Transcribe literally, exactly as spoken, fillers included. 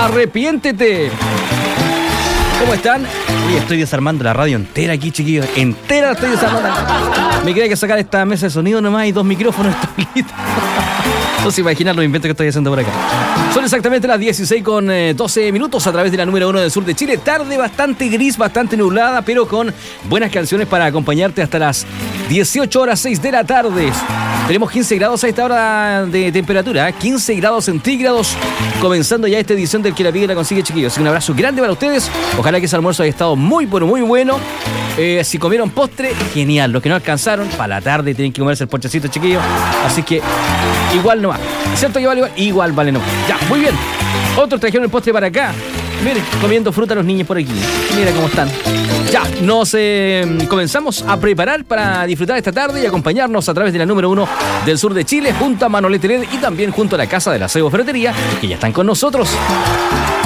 Arrepiéntete. ¿Cómo están? Oye, estoy desarmando la radio entera aquí, chiquillos. Entera la estoy desarmando. Me queda que sacar esta mesa de sonido nomás y dos micrófonos. No se imaginan los inventos que estoy haciendo por acá. Son exactamente las dieciséis con doce minutos a través de la número uno del sur de Chile. Tarde bastante gris, bastante nublada, pero con buenas canciones para acompañarte hasta las dieciocho horas seis de la tarde. Tenemos quince grados a esta hora de temperatura, ¿eh? quince grados centígrados, comenzando ya esta edición del Que la Pide la Consigue, chiquillos. Así que un abrazo grande para ustedes. Ojalá que ese almuerzo haya estado muy, pero muy bueno. Eh, si comieron postre, genial. Los que no alcanzaron, para la tarde tienen que comerse el ponchecito, chiquillos. Así que igual nomás. ¿Cierto que vale igual? Igual vale nomás. Ya, muy bien. Otros trajeron el postre para acá. Miren, comiendo fruta los niños por aquí. Mira cómo están. Ya, nos eh, comenzamos a preparar para disfrutar esta tarde y acompañarnos a través de la número uno del sur de Chile, junto a Manolete L E D y también junto a la Casa de la Sebo Ferretería, que ya están con nosotros.